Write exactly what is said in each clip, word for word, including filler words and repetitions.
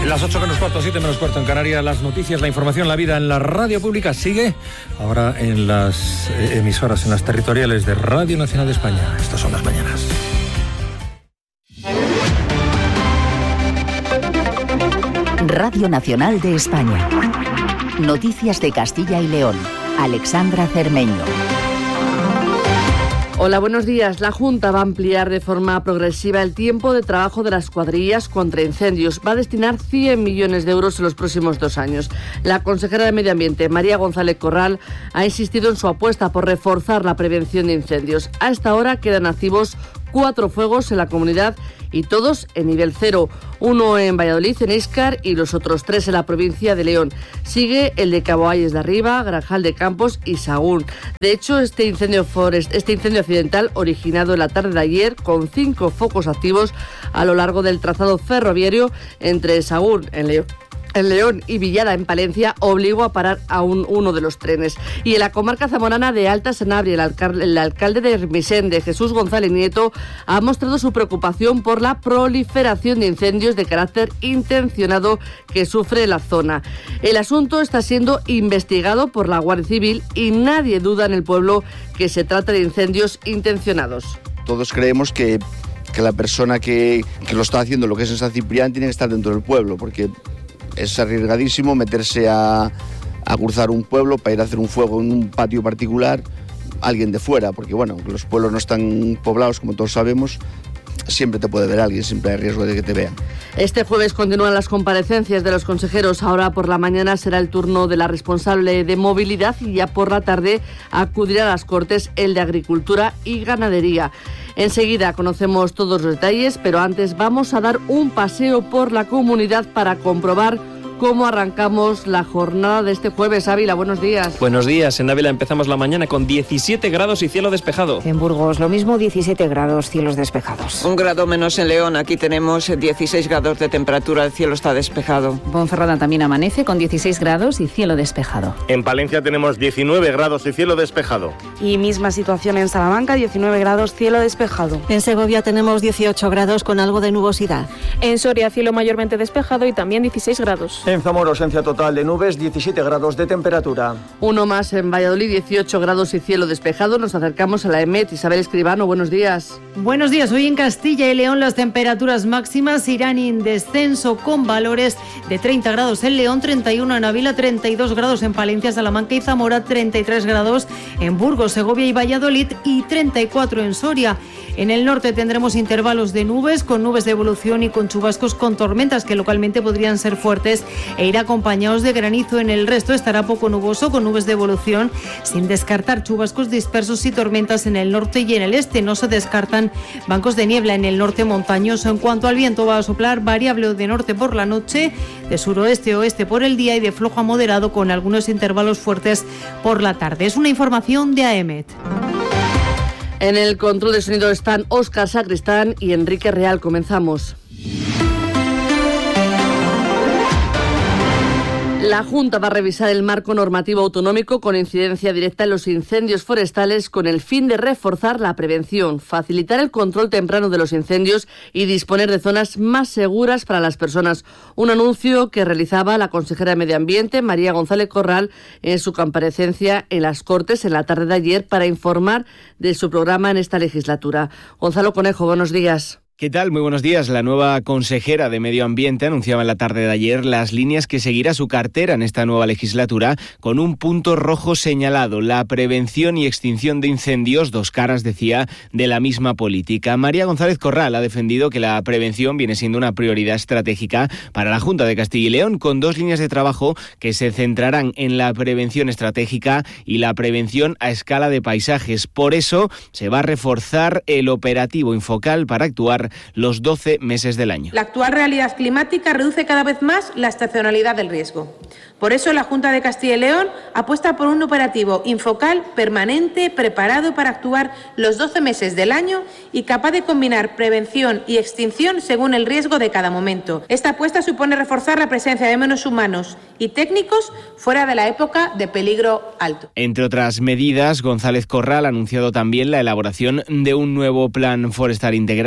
Las ocho menos cuarto, siete menos cuarto en Canarias, las noticias, la información, la vida en la radio pública sigue ahora en las emisoras, en las territoriales de Radio Nacional de España. Estas son las mañanas. Radio Nacional de España. Noticias de Castilla y León. Alexandra Cermeño. Hola, buenos días. La Junta va a ampliar de forma progresiva el tiempo de trabajo de las cuadrillas contra incendios. Va a destinar cien millones de euros en los próximos dos años. La consejera de Medio Ambiente, María González Corral, ha insistido en su apuesta por reforzar la prevención de incendios. A esta hora quedan activos cuatro fuegos en la comunidad y todos en nivel cero. Uno en Valladolid, en Íscar, y los otros tres en la provincia de León. Sigue el de Cabo Ayes de Arriba, Grajal de Campos y Sahagún. De hecho, este incendio forest, este incendio accidental originado en la tarde de ayer con cinco focos activos a lo largo del trazado ferroviario entre Sahagún, en León, en León y Villada, en Palencia, obligó a parar a un, uno de los trenes. Y en la comarca zamorana de Alta Sanabria, el, alcal, el alcalde de Hermisende, Jesús González Nieto, ha mostrado su preocupación por la proliferación de incendios de carácter intencionado que sufre la zona. El asunto está siendo investigado por la Guardia Civil y nadie duda en el pueblo que se trata de incendios intencionados. Todos creemos que, que la persona que, que lo está haciendo, lo que es en San Ciprián, tiene que estar dentro del pueblo, porque es arriesgadísimo meterse a, a cruzar un pueblo para ir a hacer un fuego en un patio particular, alguien de fuera, porque bueno, aunque los pueblos no están poblados, como todos sabemos, siempre te puede ver alguien, siempre hay riesgo de que te vean. Este jueves continúan las comparecencias de los consejeros. Ahora por la mañana será el turno de la responsable de movilidad y ya por la tarde acudirá a las Cortes el de Agricultura y Ganadería. Enseguida conocemos todos los detalles, pero antes vamos a dar un paseo por la comunidad para comprobar cómo arrancamos la jornada de este jueves. Ávila, buenos días. Buenos días. En Ávila empezamos la mañana con diecisiete grados y cielo despejado. En Burgos lo mismo, diecisiete grados, cielos despejados. Un grado menos en León. Aquí tenemos dieciséis grados de temperatura, el cielo está despejado. Ponferrada también amanece con dieciséis grados y cielo despejado. En Palencia tenemos diecinueve grados y cielo despejado. Y misma situación en Salamanca, diecinueve grados, cielo despejado. En Segovia tenemos dieciocho grados con algo de nubosidad. En Soria, cielo mayormente despejado y también dieciséis grados. En Zamora, ausencia total de nubes, diecisiete grados de temperatura. Uno más en Valladolid, dieciocho grados y cielo despejado. Nos acercamos a la EMET. Isabel Escribano, buenos días. Buenos días. Hoy en Castilla y León las temperaturas máximas irán en descenso con valores de treinta grados en León, treinta y uno en Ávila, treinta y dos grados en Palencia, Salamanca y Zamora, treinta y tres grados en Burgos, Segovia y Valladolid y treinta y cuatro en Soria. En el norte tendremos intervalos de nubes, con nubes de evolución y con chubascos con tormentas que localmente podrían ser fuertes e ir acompañados de granizo. En el resto estará poco nuboso con nubes de evolución, sin descartar chubascos dispersos y tormentas en el norte y en el este. No se descartan bancos de niebla en el norte montañoso. En cuanto al viento, va a soplar variable de norte por la noche, de suroeste a oeste por el día y de flojo a moderado con algunos intervalos fuertes por la tarde. Es una información de AEMET. En el control de sonido están Óscar Sacristán y Enrique Real. Comenzamos. La Junta va a revisar el marco normativo autonómico con incidencia directa en los incendios forestales con el fin de reforzar la prevención, facilitar el control temprano de los incendios y disponer de zonas más seguras para las personas. Un anuncio que realizaba la consejera de Medio Ambiente, María González Corral, en su comparecencia en las Cortes en la tarde de ayer para informar de su programa en esta legislatura. Gonzalo Conejo, buenos días. ¿Qué tal? Muy buenos días. La nueva consejera de Medio Ambiente anunciaba en la tarde de ayer las líneas que seguirá su cartera en esta nueva legislatura, con un punto rojo señalado: la prevención y extinción de incendios, dos caras, decía, de la misma política. María González Corral ha defendido que la prevención viene siendo una prioridad estratégica para la Junta de Castilla y León, con dos líneas de trabajo que se centrarán en la prevención estratégica y la prevención a escala de paisajes. Por eso se va a reforzar el operativo Infocal para actuar los doce meses del año. La actual realidad climática reduce cada vez más la estacionalidad del riesgo. Por eso la Junta de Castilla y León apuesta por un operativo Infocal permanente, preparado para actuar los doce meses del año y capaz de combinar prevención y extinción según el riesgo de cada momento. Esta apuesta supone reforzar la presencia de medios humanos y técnicos fuera de la época de peligro alto. Entre otras medidas, González Corral ha anunciado también la elaboración de un nuevo plan forestal integral de Castilla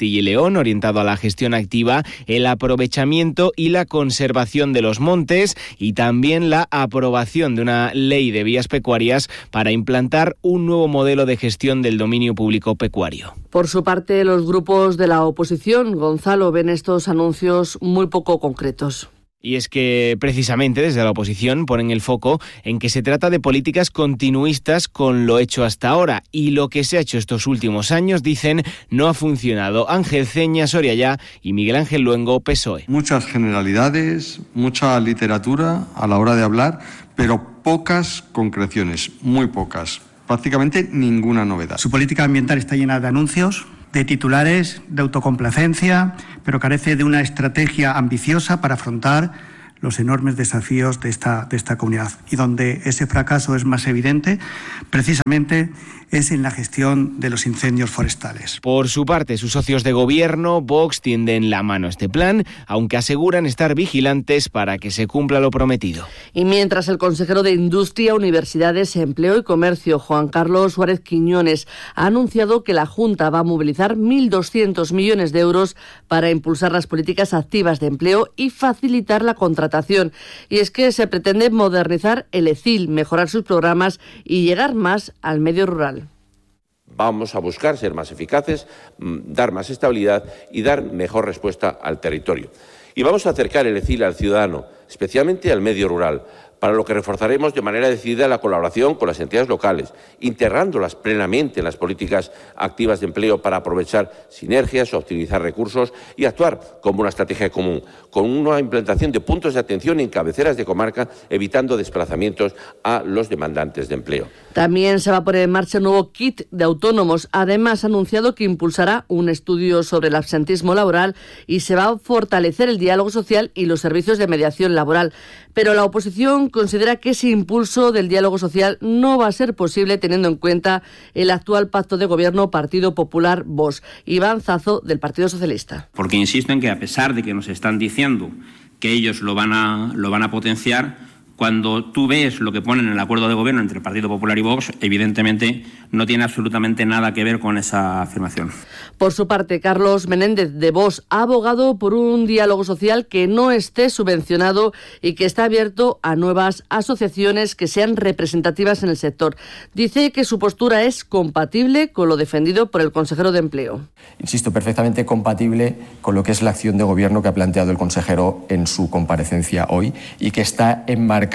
Castilla y León, orientado a la gestión activa, el aprovechamiento y la conservación de los montes y también la aprobación de una ley de vías pecuarias para implantar un nuevo modelo de gestión del dominio público pecuario. Por su parte, los grupos de la oposición, Gonzalo, ven estos anuncios muy poco concretos. Y es que precisamente desde la oposición ponen el foco en que se trata de políticas continuistas con lo hecho hasta ahora y lo que se ha hecho estos últimos años, dicen, no ha funcionado. Ángel Ceña, Soriayá y Miguel Ángel Luengo, P S O E. Muchas generalidades, mucha literatura a la hora de hablar, pero pocas concreciones, muy pocas. Prácticamente ninguna novedad. Su política ambiental está llena de anuncios, de titulares, de autocomplacencia, pero carece de una estrategia ambiciosa para afrontar los enormes desafíos de esta, de esta comunidad. Y donde ese fracaso es más evidente, precisamente, es en la gestión de los incendios forestales. Por su parte, sus socios de gobierno, Vox, tienden la mano a este plan, aunque aseguran estar vigilantes para que se cumpla lo prometido. Y mientras el consejero de Industria, Universidades, Empleo y Comercio, Juan Carlos Suárez Quiñones, ha anunciado que la Junta va a movilizar mil doscientos millones de euros para impulsar las políticas activas de empleo y facilitar la contratación. Y es que se pretende modernizar el E C I L, mejorar sus programas y llegar más al medio rural. Vamos a buscar ser más eficaces, dar más estabilidad y dar mejor respuesta al territorio. Y vamos a acercar el E C I L al ciudadano, especialmente al medio rural, para lo que reforzaremos de manera decidida la colaboración con las entidades locales, integrándolas plenamente en las políticas activas de empleo para aprovechar sinergias, optimizar recursos y actuar como una estrategia común, con una implantación de puntos de atención en cabeceras de comarca, evitando desplazamientos a los demandantes de empleo. También se va a poner en marcha un nuevo kit de autónomos. Además, ha anunciado que impulsará un estudio sobre el absentismo laboral y se va a fortalecer el diálogo social y los servicios de mediación laboral. Pero la oposición considera que ese impulso del diálogo social no va a ser posible teniendo en cuenta el actual pacto de gobierno Partido Popular-Vox. Iván Zazo, del Partido Socialista. Porque insisto en que a pesar de que nos están diciendo que ellos lo van a, lo van a potenciar, cuando tú ves lo que ponen en el acuerdo de gobierno entre el Partido Popular y Vox, evidentemente no tiene absolutamente nada que ver con esa afirmación. Por su parte, Carlos Menéndez, de Vox, ha abogado por un diálogo social que no esté subvencionado y que está abierto a nuevas asociaciones que sean representativas en el sector. Dice que su postura es compatible con lo defendido por el consejero de Empleo. Insisto, perfectamente compatible con lo que es la acción de gobierno que ha planteado el consejero en su comparecencia hoy y que está enmarcada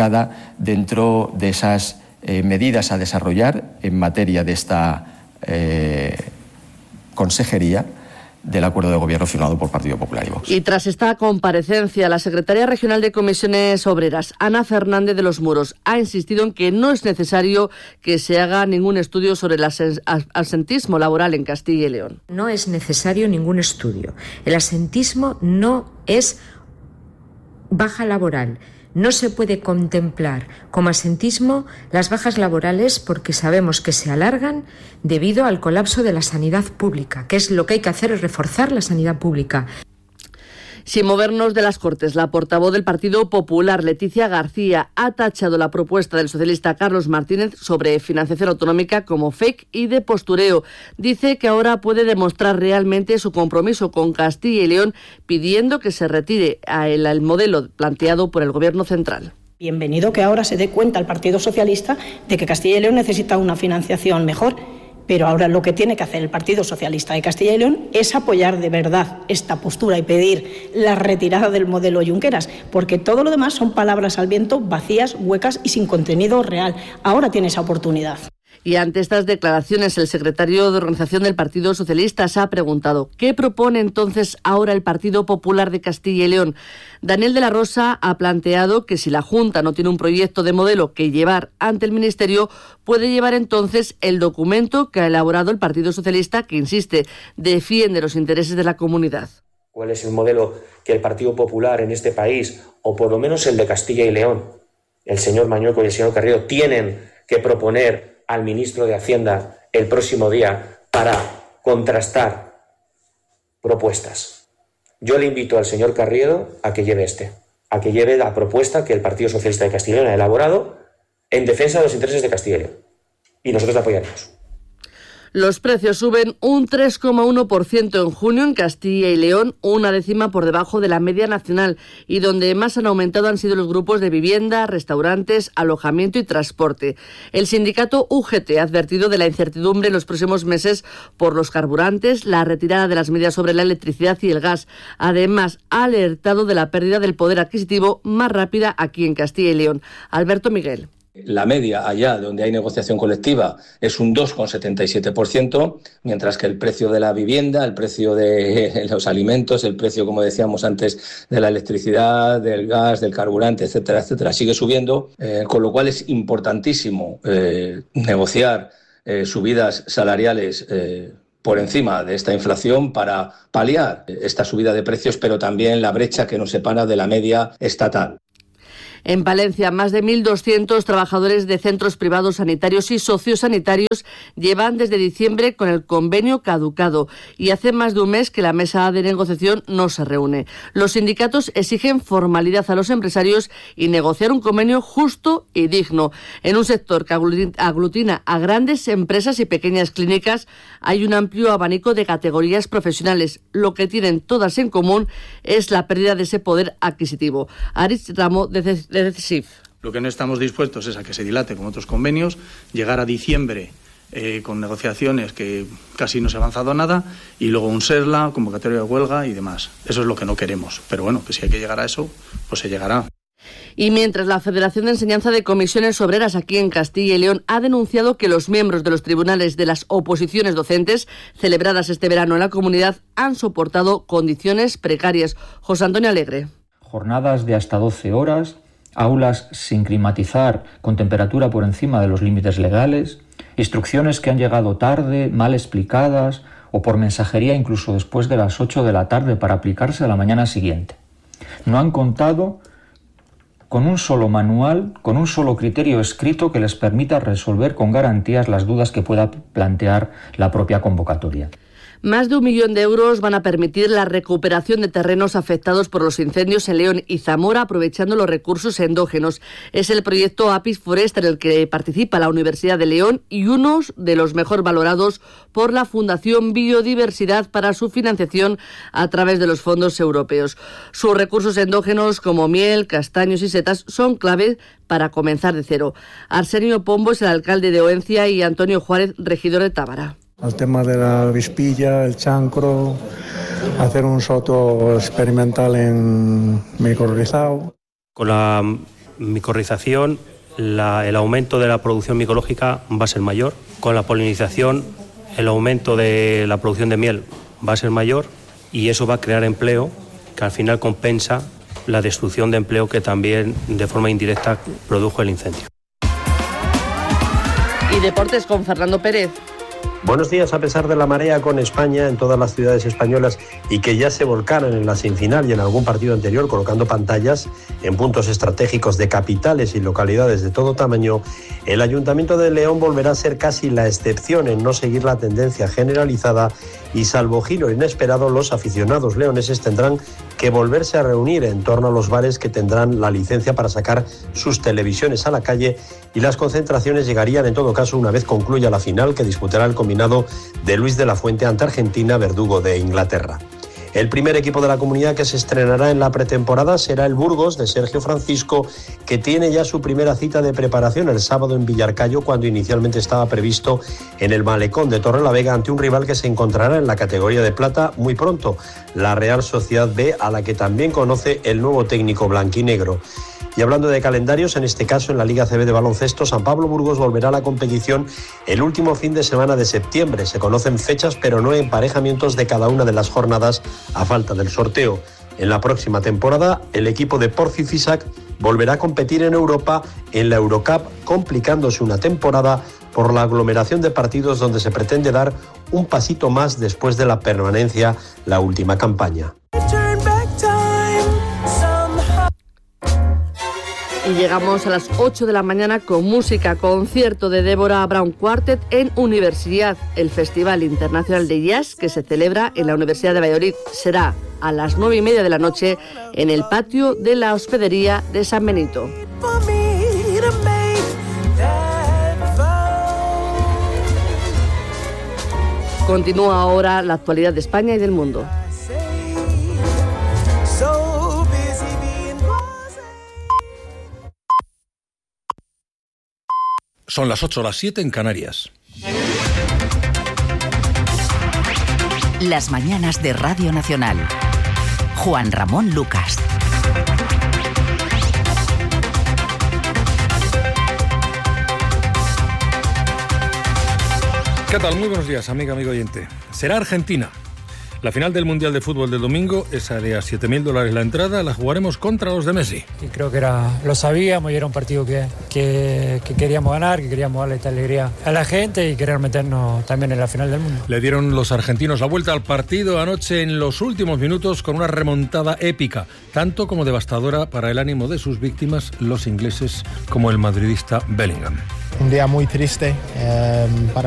dentro de esas eh, medidas a desarrollar en materia de esta eh, consejería del acuerdo de gobierno firmado por Partido Popular y Vox. Y tras esta comparecencia, la secretaria regional de Comisiones Obreras, Ana Fernández de los Muros, ha insistido en que no es necesario que se haga ningún estudio sobre el absentismo laboral en Castilla y León. No es necesario ningún estudio. El absentismo no es baja laboral. No se puede contemplar como absentismo las bajas laborales porque sabemos que se alargan debido al colapso de la sanidad pública, que es lo que hay que hacer, es reforzar la sanidad pública. Sin movernos de las Cortes, la portavoz del Partido Popular, Leticia García, ha tachado la propuesta del socialista Carlos Martínez sobre financiación autonómica como fake y de postureo. Dice que ahora puede demostrar realmente su compromiso con Castilla y León, pidiendo que se retire el, el modelo planteado por el Gobierno central. Bienvenido que ahora se dé cuenta el Partido Socialista de que Castilla y León necesita una financiación mejor. Pero ahora lo que tiene que hacer el Partido Socialista de Castilla y León es apoyar de verdad esta postura y pedir la retirada del modelo Junqueras, porque todo lo demás son palabras al viento, vacías, huecas y sin contenido real. Ahora tiene esa oportunidad. Y ante estas declaraciones, el secretario de Organización del Partido Socialista se ha preguntado ¿qué propone entonces ahora el Partido Popular de Castilla y León? Daniel de la Rosa ha planteado que si la Junta no tiene un proyecto de modelo que llevar ante el Ministerio, puede llevar entonces el documento que ha elaborado el Partido Socialista, que, insiste, defiende los intereses de la comunidad. ¿Cuál es el modelo que el Partido Popular en este país, o por lo menos el de Castilla y León, el señor Mañueco y el señor Carriero, tienen que proponer al ministro de Hacienda el próximo día para contrastar propuestas? Yo le invito al señor Carriero a que lleve este, a que lleve la propuesta que el Partido Socialista de Castilla y León ha elaborado en defensa de los intereses de Castilla y León. Y nosotros la apoyaremos. Los precios suben un tres coma uno por ciento en junio en Castilla y León, una décima por debajo de la media nacional, y donde más han aumentado han sido los grupos de vivienda, restaurantes, alojamiento y transporte. El sindicato U G T ha advertido de la incertidumbre en los próximos meses por los carburantes, la retirada de las medidas sobre la electricidad y el gas. Además, ha alertado de la pérdida del poder adquisitivo más rápida aquí en Castilla y León. Alberto Miguel. La media allá donde hay negociación colectiva es un dos coma setenta y siete por ciento, mientras que el precio de la vivienda, el precio de los alimentos, el precio, como decíamos antes, de la electricidad, del gas, del carburante, etcétera, etcétera, sigue subiendo, eh, con lo cual es importantísimo eh, negociar eh, subidas salariales eh, por encima de esta inflación para paliar esta subida de precios, pero también la brecha que nos separa de la media estatal. En Palencia, más de mil doscientos trabajadores de centros privados sanitarios y sociosanitarios llevan desde diciembre con el convenio caducado y hace más de un mes que la mesa de negociación no se reúne. Los sindicatos exigen formalidad a los empresarios y negociar un convenio justo y digno. En un sector que aglutina a grandes empresas y pequeñas clínicas, hay un amplio abanico de categorías profesionales. Lo que tienen todas en común es la pérdida de ese poder adquisitivo. Aritz Ramo, de de C I F. Lo que no estamos dispuestos es a que se dilate con otros convenios, llegar a diciembre eh, con negociaciones que casi no se ha avanzado nada y luego un SERLA, convocatoria de huelga y demás. Eso es lo que no queremos. Pero bueno, que si hay que llegar a eso, pues se llegará. Y mientras la Federación de Enseñanza de Comisiones Obreras aquí en Castilla y León ha denunciado que los miembros de los tribunales de las oposiciones docentes celebradas este verano en la comunidad han soportado condiciones precarias. José Antonio Alegre. Jornadas de hasta doce horas, aulas sin climatizar con temperatura por encima de los límites legales, instrucciones que han llegado tarde, mal explicadas o por mensajería incluso después de las ocho de la tarde para aplicarse a la mañana siguiente. No han contado con un solo manual, con un solo criterio escrito que les permita resolver con garantías las dudas que pueda plantear la propia convocatoria. Más de un millón de euros van a permitir la recuperación de terrenos afectados por los incendios en León y Zamora, aprovechando los recursos endógenos. Es el proyecto Apis Forest en el que participa la Universidad de León y uno de los mejor valorados por la Fundación Biodiversidad para su financiación a través de los fondos europeos. Sus recursos endógenos como miel, castaños y setas son clave para comenzar de cero. Arsenio Pombo es el alcalde de Oencia y Antonio Juárez, regidor de Tábara. El tema de la avispilla, el chancro, hacer un soto experimental en micorrizado. Con la micorrización, la, el aumento de la producción micológica va a ser mayor. Con la polinización, el aumento de la producción de miel va a ser mayor y eso va a crear empleo que al final compensa la destrucción de empleo que también de forma indirecta produjo el incendio. Y deportes con Fernando Pérez. Buenos días. A pesar de la marea con España en todas las ciudades españolas y que ya se volcaron en la semifinal y en algún partido anterior colocando pantallas en puntos estratégicos de capitales y localidades de todo tamaño, el Ayuntamiento de León volverá a ser casi la excepción en no seguir la tendencia generalizada y, salvo giro inesperado, los aficionados leoneses tendrán que volverse a reunir en torno a los bares que tendrán la licencia para sacar sus televisiones a la calle, y las concentraciones llegarían en todo caso una vez concluya la final que disputará el combinado de Luis de la Fuente ante Argentina, verdugo de Inglaterra. El primer equipo de la comunidad que se estrenará en la pretemporada será el Burgos de Sergio Francisco, que tiene ya su primera cita de preparación el sábado en Villarcayo, cuando inicialmente estaba previsto en el Malecón de Torrelavega ante un rival que se encontrará en la categoría de plata muy pronto, la Real Sociedad B, a la que también conoce el nuevo técnico blanquinegro. Y hablando de calendarios, en este caso en la Liga A C B de baloncesto, San Pablo Burgos volverá a la competición el último fin de semana de septiembre. Se conocen fechas, pero no emparejamientos de cada una de las jornadas a falta del sorteo. En la próxima temporada, el equipo de Porfi Fisac volverá a competir en Europa en la Eurocup, complicándose una temporada por la aglomeración de partidos donde se pretende dar un pasito más después de la permanencia la última campaña. Y llegamos a las ocho de la mañana con música, concierto de Deborah Brown Quartet en Universidad. El Festival Internacional de Jazz que se celebra en la Universidad de Valladolid será a las nueve y media de la noche en el patio de la Hospedería de San Benito. Continúa ahora la actualidad de España y del mundo. Son las ocho, las siete en Canarias. Las mañanas de Radio Nacional. Juan Ramón Lucas. ¿Qué tal? Muy buenos días, amiga, amigo oyente. Será Argentina. La final del Mundial de Fútbol del domingo, esa de a siete mil dólares la entrada, la jugaremos contra los de Messi. Y creo que era, lo sabíamos y era un partido que, que, que queríamos ganar, que queríamos darle esta alegría a la gente y querer meternos también en la final del mundo. Le dieron los argentinos la vuelta al partido anoche en los últimos minutos con una remontada épica, tanto como devastadora para el ánimo de sus víctimas, los ingleses, como el madridista Bellingham. Un día muy triste eh, para